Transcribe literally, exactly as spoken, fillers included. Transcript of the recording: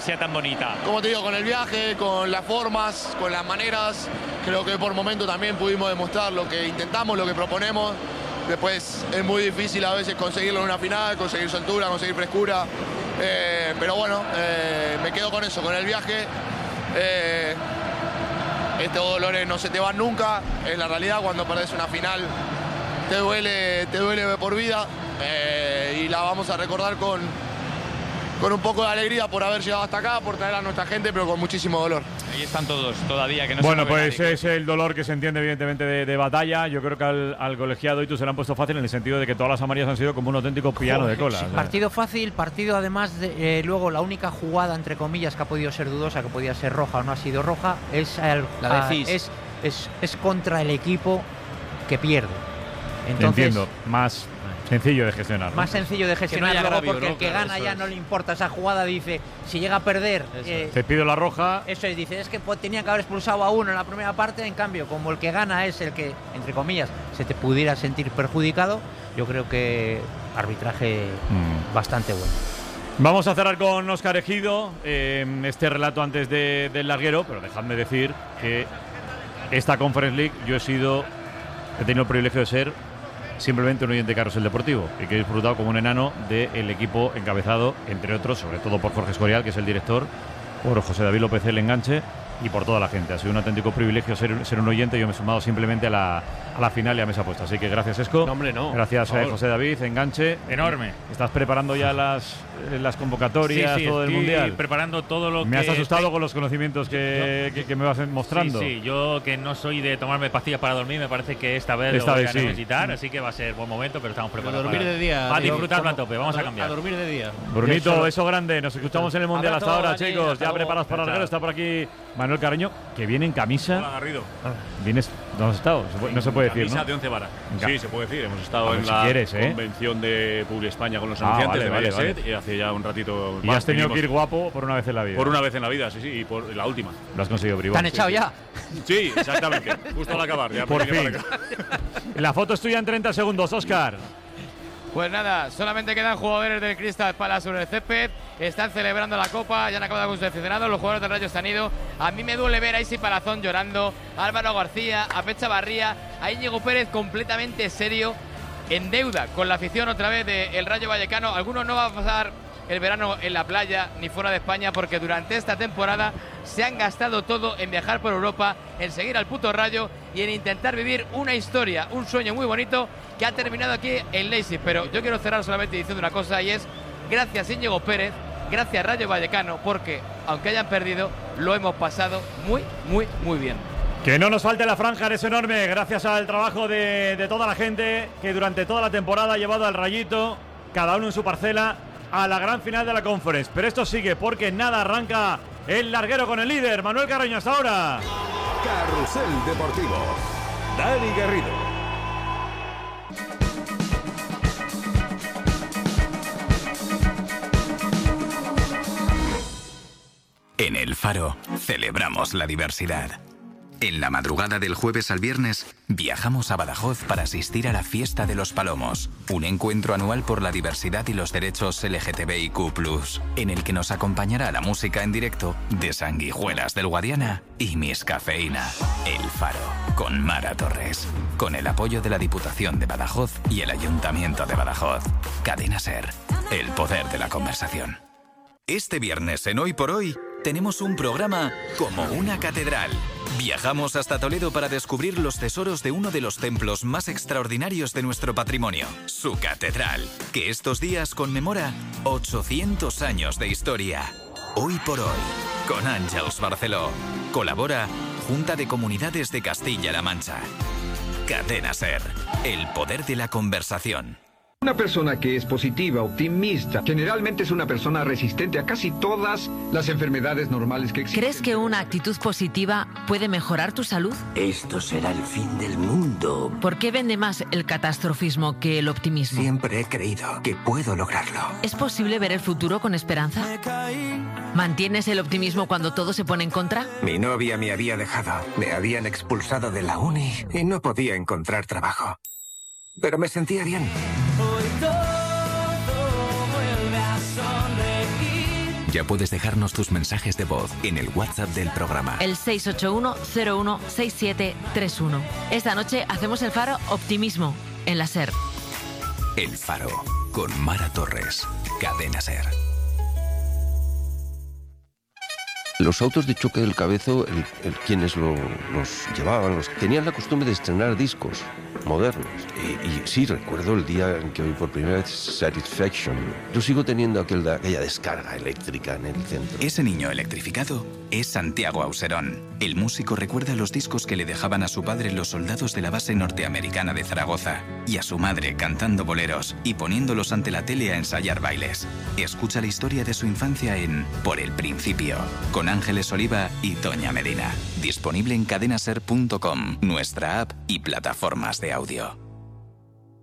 sea tan bonita? Como te digo, con el viaje, con las formas, con las maneras, creo que por momento también pudimos demostrar lo que intentamos, lo que proponemos. Después es muy difícil a veces conseguirlo en una final, conseguir soltura, conseguir frescura. Eh, pero bueno, eh, me quedo con eso, con el viaje. Eh, estos dolores no se te van nunca. Es la realidad, cuando perdés una final te duele, te duele de por vida. Eh, y la vamos a recordar con, con un poco de alegría por haber llegado hasta acá, por traer a nuestra gente, pero con muchísimo dolor. Ahí están todos todavía, que no Bueno, se mueve pues nadie. es el dolor que se entiende evidentemente de, de batalla. Yo creo que al, al colegiado Itu se le han puesto fácil en el sentido de que todas las amarillas han sido como un auténtico piano de cola. Sí, O sea, partido fácil, partido además de, eh, luego la única jugada entre comillas que ha podido ser dudosa, que podía ser roja o no ha sido roja, es, el, La a- de Cis. es, es, es contra el equipo que pierde. Entonces, entiendo, más sencillo de gestionar, ¿no? más sencillo de gestionar haya luego, agravio, porque ¿no? el que Claro, gana eso ya es. no le importa esa jugada, dice, si llega a perder, Eso eh, es. Te pido la roja. eso es, dice, es que pues, tenía que haber expulsado a uno en la primera parte, en cambio, como el que gana es el que, entre comillas, se te pudiera sentir perjudicado, yo creo que arbitraje Mm. bastante bueno. Vamos a cerrar con Óscar Ejido eh, este relato antes de, del larguero, pero dejadme decir que esta Conference League yo he sido, he tenido el privilegio de ser simplemente un oyente de Carrusel Deportivo y que he disfrutado como un enano del equipo encabezado, entre otros, sobre todo por Jorge Escorial, que es el director, por José David López el enganche y por toda la gente. Ha sido un auténtico privilegio ser, ser un oyente. Yo me he sumado simplemente a la, a la final y a mesa puesta. Así que gracias, Esco. No, hombre, no. Gracias, Por eh, favor. José David, enganche. Enorme. ¿Estás preparando ya las, eh, las convocatorias, Sí, sí, todo el estoy mundial? preparando todo lo Me que... has asustado con los conocimientos que, que, que me vas mostrando. Sí, sí, yo que no soy de tomarme pastillas para dormir, me parece que esta vez Esta lo voy vez a sí. necesitar, así que va a ser buen momento, pero estamos A preparados. dormir para, de día. para digo, disfrutarlo a como- tope, vamos a dor- cambiar. A dormir de día. Brunito, Yo solo- beso grande. Nos escuchamos en el mundial hasta Abrazo, ahora, Dani, chicos. hasta Ya luego. preparados para el Chao. larguero. Está por aquí Manuel Carreño, que viene en camisa. Hola, Garrido. Vienes, ¿dónde has estado? Se puede- No se puede decir, Camisa ¿no? de once varas. Venga. Sí, se puede decir. Hemos estado A ver en si la quieres, ¿eh? convención de Publi España con los Ah, anunciantes vale, de vale, Mediaset vale. y hace ya un ratito Y más has tenido que ir vinimos guapo por una vez en la vida. por una vez en la vida, sí, sí, y por la última. Lo has conseguido, ¿Te Bribón. han echado ya? Sí, exactamente. Justo al acabar. Ya Por venía fin. para acá. La foto es tuya en treinta segundos, Óscar. Pues nada, solamente quedan jugadores del Crystal Palace sobre el césped. Están celebrando la copa, ya han acabado con sus aficionados. Los jugadores del Rayo se han ido. A mí me duele ver a Isi Palazón llorando, a Álvaro García, a Pecha Barría, a Íñigo Pérez completamente serio, en deuda con la afición otra vez del Rayo Vallecano. Algunos no va a pasar el verano en la playa ni fuera de España porque durante esta temporada se han gastado todo en viajar por Europa, en seguir al puto Rayo y en intentar vivir una historia, un sueño muy bonito que ha terminado aquí en Leipzig. Pero yo quiero cerrar solamente diciendo una cosa, y es gracias Íñigo Pérez, gracias Rayo Vallecano, porque aunque hayan perdido, lo hemos pasado muy, muy, muy bien. Que no nos falte la franja, eres enorme. Gracias al trabajo de, de toda la gente que durante toda la temporada ha llevado al Rayito, cada uno en su parcela, a la gran final de la Conference. Pero esto sigue porque nada, arranca el larguero con el líder, Manuel Carreño, hasta ahora. Carrusel Deportivo. Dani Garrido. En El Faro celebramos la diversidad. En la madrugada del jueves al viernes viajamos a Badajoz para asistir a la Fiesta de los Palomos, un encuentro anual por la diversidad y los derechos L G T B I Q plus, en el que nos acompañará la música en directo de Sanguijuelas del Guadiana y Miss Cafeína. El Faro, con Mara Torres, con el apoyo de la Diputación de Badajoz y el Ayuntamiento de Badajoz. Cadena SER, el poder de la conversación. Este viernes en Hoy por Hoy tenemos un programa como una catedral. Viajamos hasta Toledo para descubrir los tesoros de uno de los templos más extraordinarios de nuestro patrimonio, su catedral, que estos días conmemora ochocientos años de historia. Hoy por Hoy, con Àngels Barceló. Colabora Junta de Comunidades de Castilla-La Mancha. Cadena SER, el poder de la conversación. Una persona que es positiva, optimista, generalmente es una persona resistente a casi todas las enfermedades normales que existen. ¿Crees que una actitud positiva puede mejorar tu salud? Esto será el fin del mundo. ¿Por qué vende más el catastrofismo que el optimismo? Siempre he creído que puedo lograrlo. ¿Es posible ver el futuro con esperanza? ¿Mantienes el optimismo cuando todo se pone en contra? Mi novia me había dejado, me habían expulsado de la uni y no podía encontrar trabajo. Pero me sentía bien. Ya puedes dejarnos tus mensajes de voz en el WhatsApp del programa. El seis ocho uno cero uno seis siete tres uno. Esta noche hacemos el Faro Optimismo en la SER. El Faro, con Mara Torres, Cadena SER. Los autos de choque del Cabezo, el, el, quienes lo, los llevaban, los, tenían la costumbre de estrenar discos modernos. Y, y sí, recuerdo el día en que oí por primera vez Satisfaction. Yo sigo teniendo aquel, aquella descarga eléctrica en el centro. Ese niño electrificado es Santiago Auserón. El músico recuerda los discos que le dejaban a su padre los soldados de la base norteamericana de Zaragoza y a su madre cantando boleros y poniéndolos ante la tele a ensayar bailes. Escucha la historia de su infancia en Por el Principio, con Ángeles Oliva y Toña Medina. Disponible en cadenaser punto com, nuestra app y plataformas de audio.